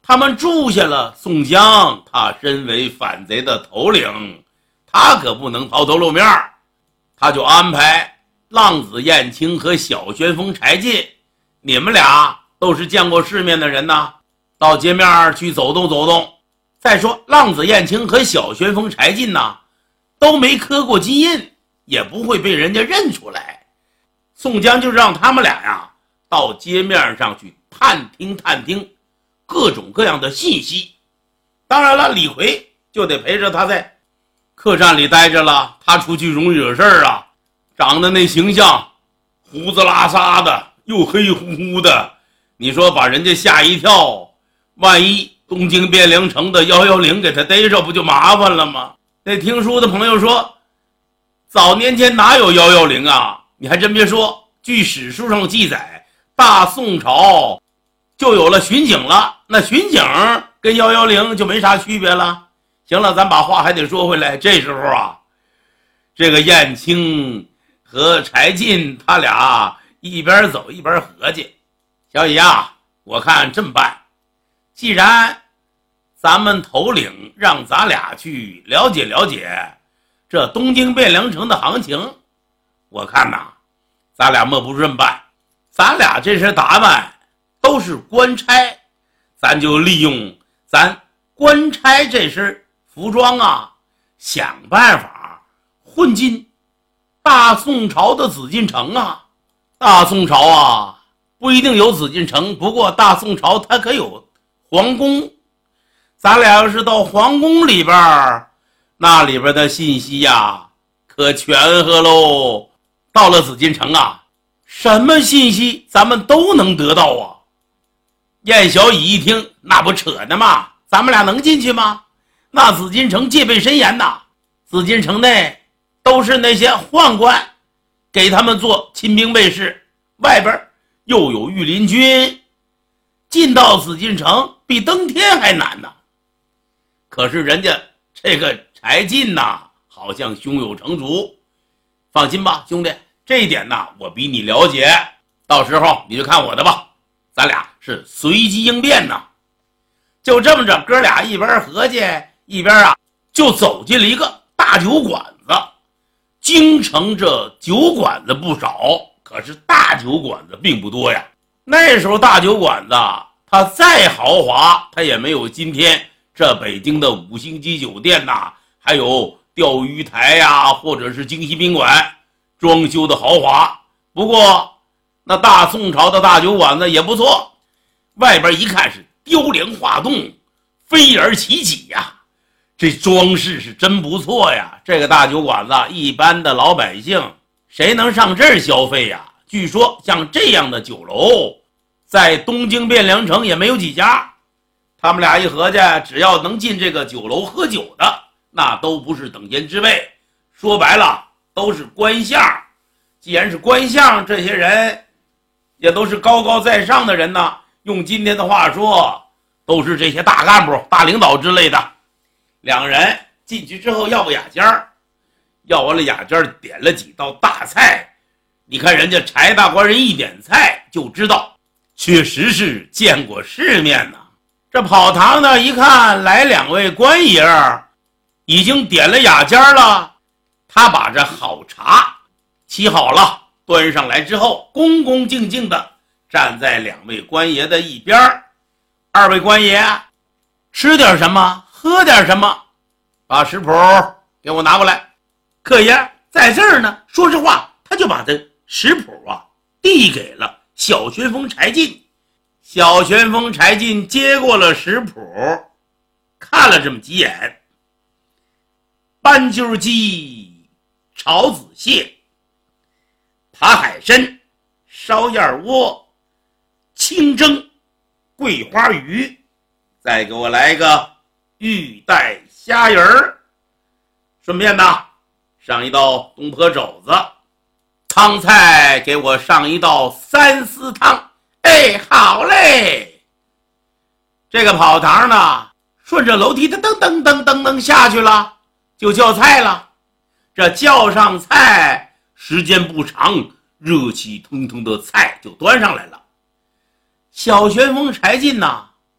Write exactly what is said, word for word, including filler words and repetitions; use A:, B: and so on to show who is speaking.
A: 他们住下了宋江，他身为反贼的头领，他可不能抛头露面，他就安排浪子燕青和小旋风柴进，你们俩都是见过世面的人呐，到街面去走动走动。再说浪子燕青和小旋风柴进呐，都没刻过金印，也不会被人家认出来。宋江就让他们俩呀，到街面上去探听探听各种各样的信息。当然了，李逵就得陪着他在客栈里待着了，他出去容易惹事儿啊，长得那形象胡子拉碴的，又黑乎乎的，你说把人家吓一跳，万一东京汴梁城的一一零给他逮着，不就麻烦了吗？那听书的朋友说，早年间哪有一一零啊？你还真别说，据史书上记载，大宋朝就有了巡警了，那巡警跟一一零就没啥区别了。行了，咱把话还得说回来，这时候啊，这个燕青和柴进他俩一边走一边合计，小乙啊，我看这么办，既然咱们头领让咱俩去了解了解这东京汴梁城的行情，我看呐，咱俩莫不这么办，咱俩这身打扮都是官差，咱就利用咱官差这身服装啊，想办法混进大宋朝的紫禁城啊。大宋朝啊，不一定有紫禁城，不过大宋朝它可有皇宫，咱俩要是到皇宫里边，那里边的信息呀，可全和喽。到了紫禁城啊，什么信息咱们都能得到啊。燕小乙一听，那不扯呢吗？咱们俩能进去吗？那紫禁城戒备森严呐，紫禁城内都是那些宦官，给他们做亲兵卫士，外边又有御林军，进到紫禁城比登天还难呐。可是人家这个柴进呐，好像胸有成竹。放心吧，兄弟，这一点呐，我比你了解，到时候你就看我的吧，咱俩是随机应变呐。就这么着，哥俩一边合计一边啊，就走进了一个大酒馆子。京城这酒馆子不少，可是大酒馆子并不多呀。那时候大酒馆子它再豪华，它也没有今天这北京的五星级酒店呐，还有钓鱼台呀，或者是京西宾馆装修的豪华。不过那大宋朝的大酒馆子也不错，外边一看是雕梁画栋，飞而齐起呀，这装饰是真不错呀。这个大酒馆子一般的老百姓谁能上这儿消费呀？据说像这样的酒楼在东京汴梁城也没有几家。他们俩一合计，只要能进这个酒楼喝酒的，那都不是等闲之辈，说白了都是官相。既然是官相，这些人也都是高高在上的人呢，用今天的话说，都是这些大干部大领导之类的。两人进去之后要个雅间儿，要完了雅间儿，点了几道大菜。你看人家柴大官人一点菜就知道确实是见过世面呢。这跑堂呢一看来两位官爷已经点了雅间了，他把这好茶沏好了端上来之后，恭恭敬敬的站在两位官爷的一边。二位官爷，吃点什么喝点什么，把食谱给我拿过来。客爷在这儿呢。说实话，他就把这食谱啊递给了小旋风柴进。小旋风柴进接过了食谱，看了这么几眼，斑鸠鸡、炒子蟹、扒海参、烧燕窝、清蒸桂花鱼，再给我来个玉带虾仁儿，顺便呢上一道东坡肘子，汤菜给我上一道三丝汤。哎，好嘞！这个跑堂呢，顺着楼梯的噔噔噔噔噔下去了，就叫菜了。这叫上菜时间不长，热气腾腾的菜就端上来了。小旋风柴进呐，